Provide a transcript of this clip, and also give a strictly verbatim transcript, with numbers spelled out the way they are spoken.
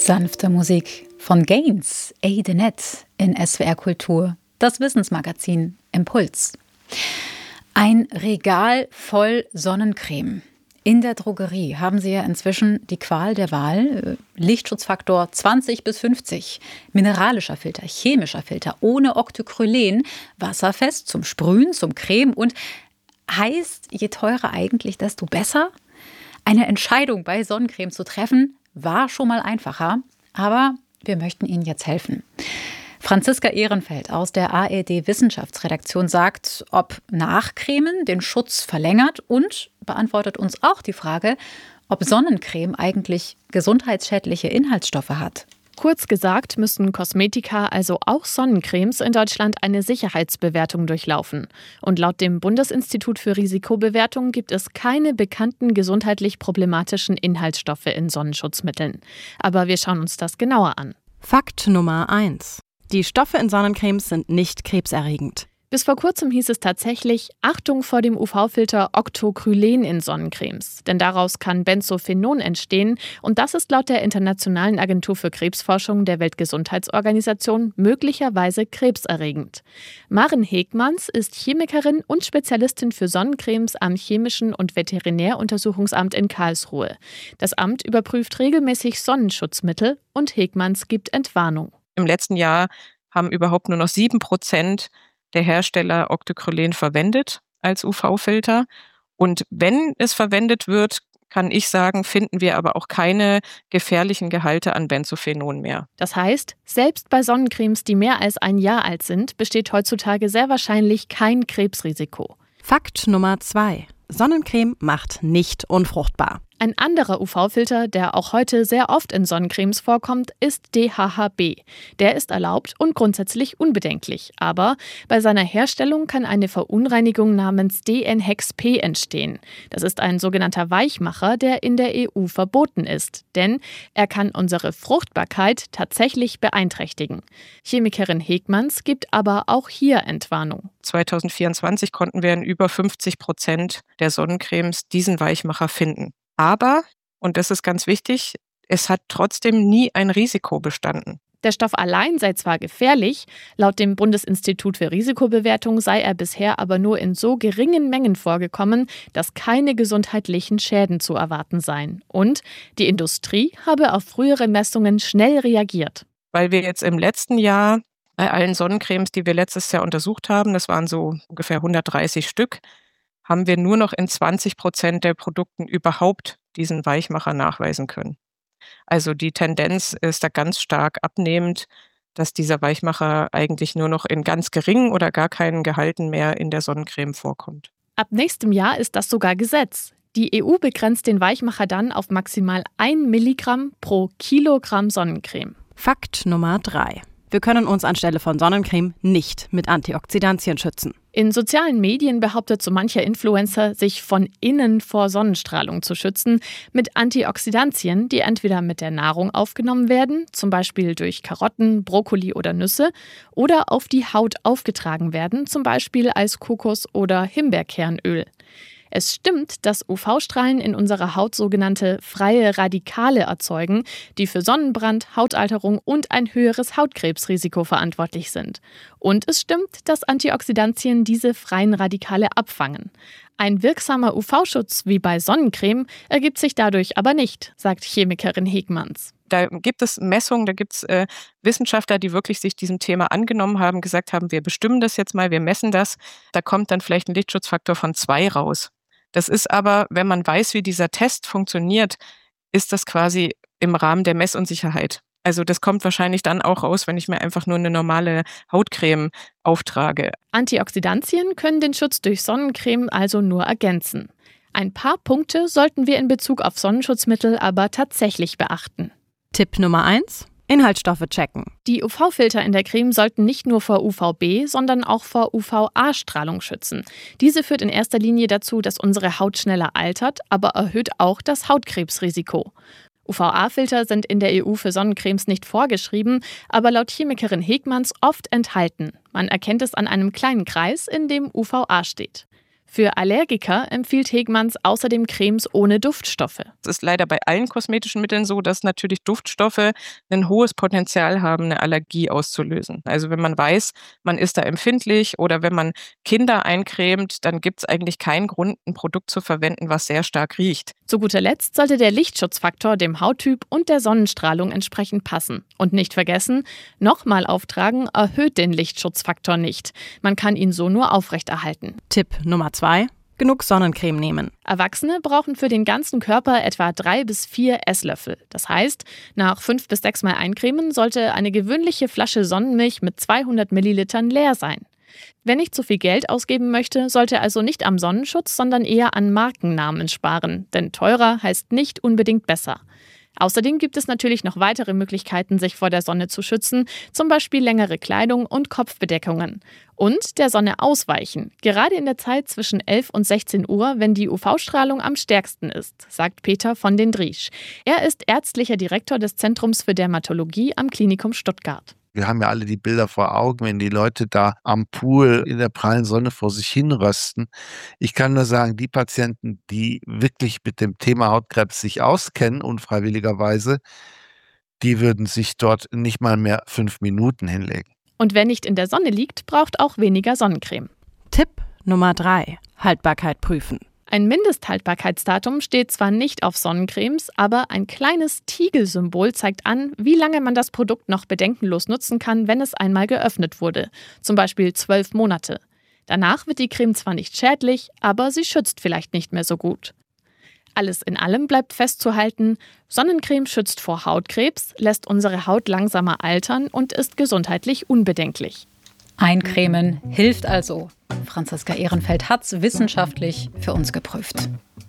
Sanfte Musik von Gaines, Aidenet in S W R Kultur, das Wissensmagazin Impuls. Ein Regal voll Sonnencreme. In der Drogerie haben Sie ja inzwischen die Qual der Wahl. Lichtschutzfaktor zwanzig bis fünfzig, mineralischer Filter, chemischer Filter, ohne Octocrylen, wasserfest zum Sprühen, zum Creme und heißt, je teurer eigentlich, desto besser? Eine Entscheidung bei Sonnencreme zu treffen, war schon mal einfacher, aber wir möchten Ihnen jetzt helfen. Franziska Ehrenfeld aus der A R D-Wissenschaftsredaktion sagt, ob Nachcremen den Schutz verlängert und beantwortet uns auch die Frage, ob Sonnencreme eigentlich gesundheitsschädliche Inhaltsstoffe hat. Kurz gesagt müssen Kosmetika, also auch Sonnencremes, in Deutschland eine Sicherheitsbewertung durchlaufen. Und laut dem Bundesinstitut für Risikobewertung gibt es keine bekannten gesundheitlich problematischen Inhaltsstoffe in Sonnenschutzmitteln. Aber wir schauen uns das genauer an. Fakt Nummer eins. Die Stoffe in Sonnencremes sind nicht krebserregend. Bis vor kurzem hieß es tatsächlich, Achtung vor dem U V-Filter Octocrylen in Sonnencremes. Denn daraus kann Benzophenon entstehen und das ist laut der Internationalen Agentur für Krebsforschung der Weltgesundheitsorganisation möglicherweise krebserregend. Maren Hegmanns ist Chemikerin und Spezialistin für Sonnencremes am Chemischen und Veterinäruntersuchungsamt in Karlsruhe. Das Amt überprüft regelmäßig Sonnenschutzmittel und Hegmanns gibt Entwarnung. Im letzten Jahr haben überhaupt nur noch sieben Prozent der Hersteller Octocrylen verwendet als U V-Filter. Und wenn es verwendet wird, kann ich sagen, finden wir aber auch keine gefährlichen Gehalte an Benzophenon mehr. Das heißt, selbst bei Sonnencremes, die mehr als ein Jahr alt sind, besteht heutzutage sehr wahrscheinlich kein Krebsrisiko. Fakt Nummer zwei. Sonnencreme macht nicht unfruchtbar. Ein anderer U V-Filter, der auch heute sehr oft in Sonnencremes vorkommt, ist D H H B. Der ist erlaubt und grundsätzlich unbedenklich. Aber bei seiner Herstellung kann eine Verunreinigung namens D N Hex P entstehen. Das ist ein sogenannter Weichmacher, der in der E U verboten ist. Denn er kann unsere Fruchtbarkeit tatsächlich beeinträchtigen. Chemikerin Hegmanns gibt aber auch hier Entwarnung. zwanzig vierundzwanzig konnten wir in über fünfzig Prozent der Sonnencremes diesen Weichmacher finden. Aber, und das ist ganz wichtig, es hat trotzdem nie ein Risiko bestanden. Der Stoff allein sei zwar gefährlich, laut dem Bundesinstitut für Risikobewertung sei er bisher aber nur in so geringen Mengen vorgekommen, dass keine gesundheitlichen Schäden zu erwarten seien. Und die Industrie habe auf frühere Messungen schnell reagiert. Weil wir jetzt im letzten Jahr bei allen Sonnencremes, die wir letztes Jahr untersucht haben, das waren so ungefähr hundertdreißig Stück, haben wir nur noch in zwanzig Prozent der Produkten überhaupt diesen Weichmacher nachweisen können. Also die Tendenz ist da ganz stark abnehmend, dass dieser Weichmacher eigentlich nur noch in ganz geringen oder gar keinen Gehalten mehr in der Sonnencreme vorkommt. Ab nächstem Jahr ist das sogar Gesetz. Die E U begrenzt den Weichmacher dann auf maximal ein Milligramm pro Kilogramm Sonnencreme. Fakt Nummer drei. Wir können uns anstelle von Sonnencreme nicht mit Antioxidantien schützen. In sozialen Medien behauptet so mancher Influencer, sich von innen vor Sonnenstrahlung zu schützen, mit Antioxidantien, die entweder mit der Nahrung aufgenommen werden, zum Beispiel durch Karotten, Brokkoli oder Nüsse, oder auf die Haut aufgetragen werden, zum Beispiel als Kokos- oder Himbeerkernöl. Es stimmt, dass U V-Strahlen in unserer Haut sogenannte freie Radikale erzeugen, die für Sonnenbrand, Hautalterung und ein höheres Hautkrebsrisiko verantwortlich sind. Und es stimmt, dass Antioxidantien diese freien Radikale abfangen. Ein wirksamer U V-Schutz wie bei Sonnencreme ergibt sich dadurch aber nicht, sagt Chemikerin Hegmanns. Da gibt es Messungen, da gibt es äh, Wissenschaftler, die wirklich sich diesem Thema angenommen haben, gesagt haben, wir bestimmen das jetzt mal, wir messen das. Da kommt dann vielleicht ein Lichtschutzfaktor von zwei raus. Das ist aber, wenn man weiß, wie dieser Test funktioniert, ist das quasi im Rahmen der Messunsicherheit. Also das kommt wahrscheinlich dann auch raus, wenn ich mir einfach nur eine normale Hautcreme auftrage. Antioxidantien können den Schutz durch Sonnencreme also nur ergänzen. Ein paar Punkte sollten wir in Bezug auf Sonnenschutzmittel aber tatsächlich beachten. Tipp Nummer eins. Inhaltsstoffe checken. Die U V-Filter in der Creme sollten nicht nur vor U V B, sondern auch vor U V A-Strahlung schützen. Diese führt in erster Linie dazu, dass unsere Haut schneller altert, aber erhöht auch das Hautkrebsrisiko. U V A-Filter sind in der E U für Sonnencremes nicht vorgeschrieben, aber laut Chemikerin Hegmanns oft enthalten. Man erkennt es an einem kleinen Kreis, in dem U V A steht. Für Allergiker empfiehlt Hegmanns außerdem Cremes ohne Duftstoffe. Es ist leider bei allen kosmetischen Mitteln so, dass natürlich Duftstoffe ein hohes Potenzial haben, eine Allergie auszulösen. Also wenn man weiß, man ist da empfindlich oder wenn man Kinder eincremt, dann gibt es eigentlich keinen Grund, ein Produkt zu verwenden, was sehr stark riecht. Zu guter Letzt sollte der Lichtschutzfaktor dem Hauttyp und der Sonnenstrahlung entsprechend passen. Und nicht vergessen, nochmal auftragen erhöht den Lichtschutzfaktor nicht. Man kann ihn so nur aufrechterhalten. Tipp Nummer zwei. Genug Sonnencreme nehmen. Erwachsene brauchen für den ganzen Körper etwa drei bis vier Esslöffel. Das heißt, nach fünf bis sechs Mal eincremen sollte eine gewöhnliche Flasche Sonnenmilch mit zweihundert Millilitern leer sein. Wer nicht zu viel Geld ausgeben möchte, sollte also nicht am Sonnenschutz, sondern eher an Markennamen sparen. Denn teurer heißt nicht unbedingt besser. Außerdem gibt es natürlich noch weitere Möglichkeiten, sich vor der Sonne zu schützen, zum Beispiel längere Kleidung und Kopfbedeckungen. Und der Sonne ausweichen, gerade in der Zeit zwischen elf und sechzehn Uhr, wenn die U V-Strahlung am stärksten ist, sagt Peter von den Driesch. Er ist ärztlicher Direktor des Zentrums für Dermatologie am Klinikum Stuttgart. Wir haben ja alle die Bilder vor Augen, wenn die Leute da am Pool in der prallen Sonne vor sich hinrösten. Ich kann nur sagen, die Patienten, die wirklich mit dem Thema Hautkrebs sich auskennen, unfreiwilligerweise, die würden sich dort nicht mal mehr fünf Minuten hinlegen. Und wer nicht in der Sonne liegt, braucht auch weniger Sonnencreme. Tipp Nummer drei. Haltbarkeit prüfen. Ein Mindesthaltbarkeitsdatum steht zwar nicht auf Sonnencremes, aber ein kleines Tigelsymbol zeigt an, wie lange man das Produkt noch bedenkenlos nutzen kann, wenn es einmal geöffnet wurde. Zum Beispiel zwölf Monate. Danach wird die Creme zwar nicht schädlich, aber sie schützt vielleicht nicht mehr so gut. Alles in allem bleibt festzuhalten, Sonnencreme schützt vor Hautkrebs, lässt unsere Haut langsamer altern und ist gesundheitlich unbedenklich. Eincremen hilft also. Franziska Ehrenfeld hat's wissenschaftlich für uns geprüft.